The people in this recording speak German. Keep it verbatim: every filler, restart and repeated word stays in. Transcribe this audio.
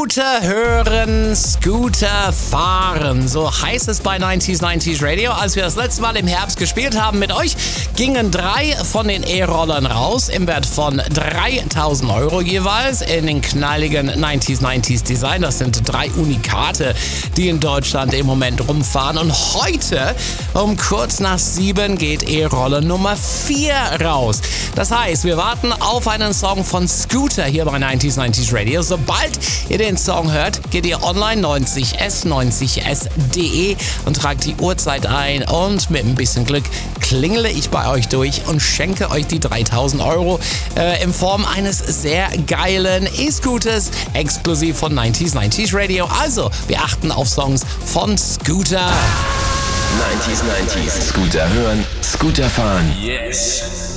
Scooter hören, Scooter fahren. So heißt es bei neunzig neunzig Radio. Als wir das letzte Mal im Herbst gespielt haben mit euch, gingen drei von den E-Rollern raus im Wert von dreitausend Euro jeweils in den knalligen neunzig neunzig Design. Das sind drei Unikate, die in Deutschland im Moment rumfahren. Und heute um kurz nach sieben geht E-Roller Nummer vier raus. Das heißt, wir warten auf einen Song von Scooter hier bei neunzig neunzig Radio. Sobald ihr den Song hört, geht ihr online neunzig s neunzig s punkt de und tragt die Uhrzeit ein und mit ein bisschen Glück klingele ich bei euch durch und schenke euch die dreitausend Euro äh, in Form eines sehr geilen E-Scooters, exklusiv von neunzig neunzig Radio. Also, wir achten auf Songs von Scooter. neunzig neunzig. Scooter hören, Scooter fahren. Yes.